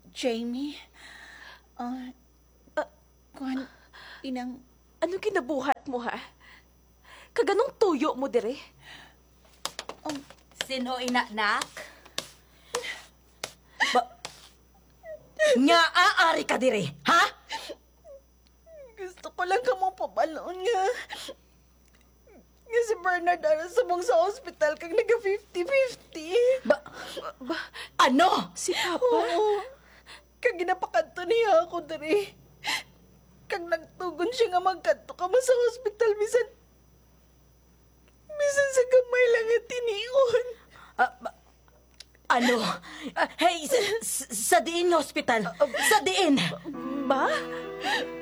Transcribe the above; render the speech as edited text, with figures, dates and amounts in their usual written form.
Jamie, kuhan, inang, Ano kinabuhat mo, ha? Kaganong tuyo mo, dire? Sino inanak? Nga aari ka diri, ha? gusto ko lang ka mong pabalon nga. Nga si Bernard ara sa mong sa hospital kag naga 50-50. Ano? Si Papa? Oo. Kag ginapakanto niya ako diri. Kag nagtugon siya nga magkanto ka mo sa hospital bisan sa gamay lang at tinion. Ano? Hey, sa diin hospital. Sa diin. Ba?